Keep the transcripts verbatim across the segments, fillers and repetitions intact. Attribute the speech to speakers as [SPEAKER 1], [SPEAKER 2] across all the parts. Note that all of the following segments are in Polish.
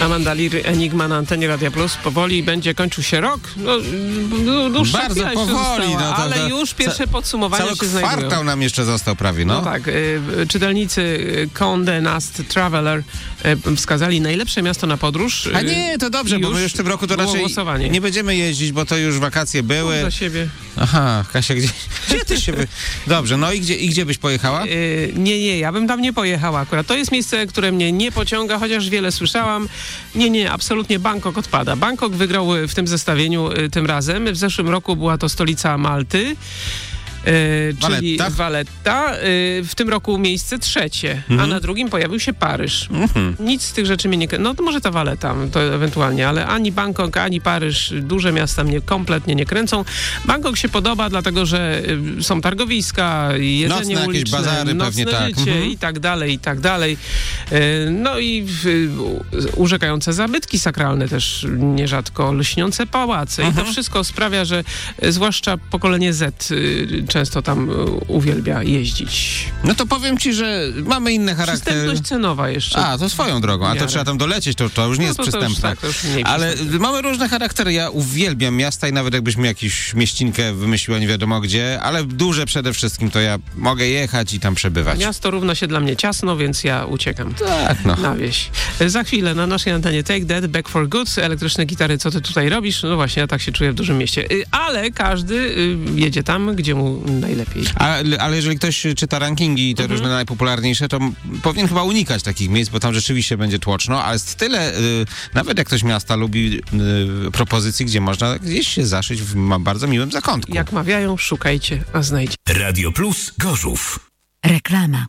[SPEAKER 1] Amanda Lear, Enigma na antenie Radia Plus. Powoli będzie kończył się rok. No, dłuższa
[SPEAKER 2] Bardzo
[SPEAKER 1] chwila jeszcze
[SPEAKER 2] powoli,
[SPEAKER 1] została,
[SPEAKER 2] no to,
[SPEAKER 1] ale
[SPEAKER 2] to,
[SPEAKER 1] już pierwsze
[SPEAKER 2] ca-
[SPEAKER 1] podsumowania
[SPEAKER 2] cały
[SPEAKER 1] się znajdują.
[SPEAKER 2] kwartał nam jeszcze został prawie, no.
[SPEAKER 1] No tak, y, czytelnicy Condé Nast Traveler y, wskazali najlepsze miasto na podróż. Y,
[SPEAKER 2] A nie, to dobrze, bo my już w tym roku to
[SPEAKER 1] było
[SPEAKER 2] raczej
[SPEAKER 1] głosowanie.
[SPEAKER 2] nie będziemy jeździć, bo to już wakacje były.
[SPEAKER 1] Za siebie.
[SPEAKER 2] Aha, Kasia, gdzie, gdzie ty się... Wy... Dobrze, no i gdzie, i gdzie byś pojechała?
[SPEAKER 1] Y, nie, nie, ja bym tam nie pojechała akurat. To jest miejsce, które mnie nie pociąga, chociaż wiele słyszałam. Nie, nie, absolutnie Bangkok odpada. Bangkok wygrał w tym zestawieniu y, tym razem. W zeszłym roku była to stolica Malty. Yy, czyli
[SPEAKER 2] Valletta.
[SPEAKER 1] Valletta. Yy, w tym roku miejsce trzecie,
[SPEAKER 2] Mhm.
[SPEAKER 1] a na drugim pojawił się Paryż.
[SPEAKER 2] Mhm.
[SPEAKER 1] Nic z tych rzeczy mnie nie... No to może ta Valletta, to ewentualnie, ale ani Bangkok, ani Paryż, duże miasta mnie kompletnie nie kręcą. Bangkok się podoba, dlatego że y, są targowiska, jedzenie
[SPEAKER 2] Nocne jakieś
[SPEAKER 1] uliczne,
[SPEAKER 2] bazary
[SPEAKER 1] nocne
[SPEAKER 2] pewnie, tak.
[SPEAKER 1] życie
[SPEAKER 2] Mhm.
[SPEAKER 1] i tak dalej, i tak dalej. Yy, no i y, urzekające zabytki sakralne też nierzadko, lśniące pałace.
[SPEAKER 2] Mhm.
[SPEAKER 1] I to wszystko sprawia, że y, zwłaszcza pokolenie Z y, często tam y, uwielbia jeździć.
[SPEAKER 2] No to powiem ci, że mamy inny charakter.
[SPEAKER 1] Przystępność cenowa jeszcze.
[SPEAKER 2] A, to swoją drogą, a
[SPEAKER 1] w
[SPEAKER 2] to
[SPEAKER 1] miarę.
[SPEAKER 2] trzeba tam dolecieć, to, to już nie
[SPEAKER 1] No
[SPEAKER 2] jest
[SPEAKER 1] to- to już
[SPEAKER 2] przystępne.
[SPEAKER 1] tak, to już mniej
[SPEAKER 2] Ale
[SPEAKER 1] przystępne.
[SPEAKER 2] mamy różne charaktery. Ja uwielbiam miasta i nawet jakbyś mi jakąś mieścinkę wymyśliła nie wiadomo gdzie, ale duże przede wszystkim, to ja mogę jechać i tam przebywać.
[SPEAKER 1] Miasto równa się dla mnie ciasno, więc ja uciekam
[SPEAKER 2] Tak, no.
[SPEAKER 1] na wieś. Za chwilę na naszej antenie Take That, Back for Good, elektryczne gitary, co ty tutaj robisz? No właśnie, ja tak się czuję w dużym mieście. Y, Ale każdy y, jedzie tam, gdzie mu najlepiej.
[SPEAKER 2] Ale, ale jeżeli ktoś czyta rankingi i te różne najpopularniejsze, to m- powinien chyba unikać takich miejsc, bo tam rzeczywiście będzie tłoczno, ale jest tyle, y, nawet jak ktoś miasta lubi y, propozycji, gdzie można gdzieś się zaszyć w ma bardzo miłym zakątku.
[SPEAKER 1] Jak mawiają, szukajcie, a znajdzie.
[SPEAKER 3] Radio Plus Gorzów.
[SPEAKER 4] Reklama.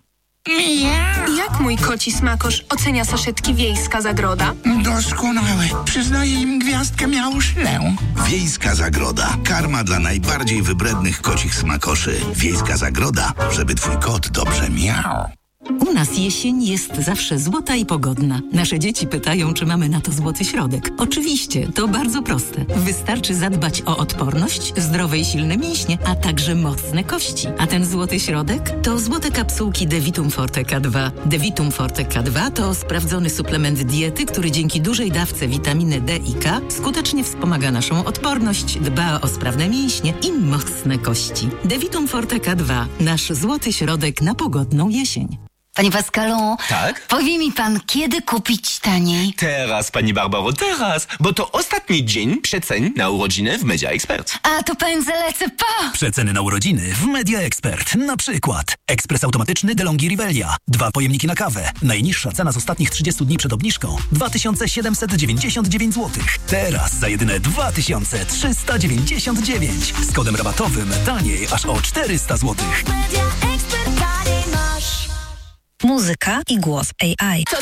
[SPEAKER 5] Jak mój koci smakosz ocenia saszetki Wiejska Zagroda?
[SPEAKER 6] Doskonały. Przyznaję im gwiazdkę miałżlę.
[SPEAKER 7] Wiejska Zagroda. Karma dla najbardziej wybrednych kocich smakoszy. Wiejska Zagroda, żeby twój kot dobrze miał.
[SPEAKER 4] U nas jesień jest zawsze złota i pogodna. Nasze dzieci pytają, czy mamy na to złoty środek. Oczywiście, to bardzo proste. Wystarczy zadbać o odporność, zdrowe i silne mięśnie, a także mocne kości. A ten złoty środek to złote kapsułki Devitum Forte K dwa. Devitum Forte K dwa to sprawdzony suplement diety, który dzięki dużej dawce witaminy D i K skutecznie wspomaga naszą odporność, dba o sprawne mięśnie i mocne kości. Devitum Forte K dwa. Nasz złoty środek na pogodną jesień.
[SPEAKER 8] Panie Pascalu,
[SPEAKER 9] Tak?
[SPEAKER 8] powie mi pan, kiedy kupić taniej?
[SPEAKER 9] Teraz, pani Barbaro, teraz, bo to ostatni dzień przecen na urodziny w Media Expert.
[SPEAKER 8] A to pędzę lecę po!
[SPEAKER 3] Przeceny na urodziny w Media Expert. Na przykład ekspres automatyczny DeLonghi Rivelia. Dwa pojemniki na kawę. Najniższa cena z ostatnich trzydziestu dni przed obniżką. dwa tysiące siedemset dziewięćdziesiąt dziewięć złotych. Teraz za jedyne dwa tysiące trzysta dziewięćdziesiąt dziewięć. Z kodem rabatowym taniej aż o czterysta złotych.
[SPEAKER 10] Muzyka i głos A I.